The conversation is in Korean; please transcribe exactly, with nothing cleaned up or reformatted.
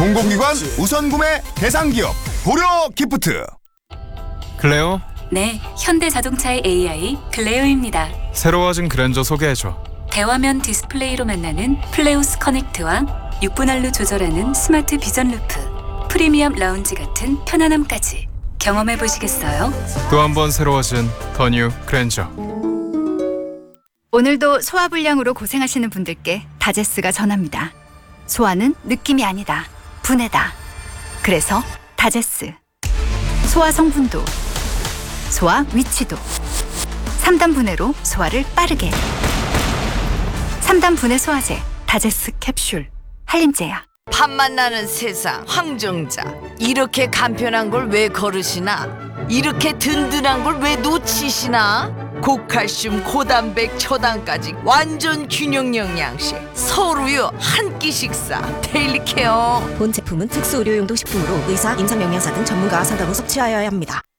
공공기관 우선 구매 대상 기업 고려 기프트. 클레오, 네, 현대자동차의 에이아이 클레오입니다. 새로워진 그랜저 소개해줘. 대화면 디스플레이로 만나는 플레오스 커넥트와 육 분할로 조절하는 스마트 비전 루프, 프리미엄 라운지 같은 편안함까지 경험해 보시겠어요? 또 한 번 새로워진 더 뉴 그랜저. 오늘도 소화불량으로 고생하시는 분들께 다제스가 전합니다. 소화는 느낌이 아니다. 분해다. 그래서 다제스. 소화 성분도, 소화 위치도, 삼 단 분해로 소화를 빠르게. 삼 단 분해 소화제 다제스 캡슐. 한림제야. 밥맛 나는 세상 황정자, 이렇게 간편한 걸 왜 거르시나? 이렇게 든든한 걸 왜 놓치시나? 고칼슘, 고단백, 초당까지 완전 균형 영양식 서울우유 한 끼 식사 데일리 케어. 본 제품은 특수 의료용도 식품으로 의사, 임상영양사 등 전문가와 상담 후 섭취하여야 합니다.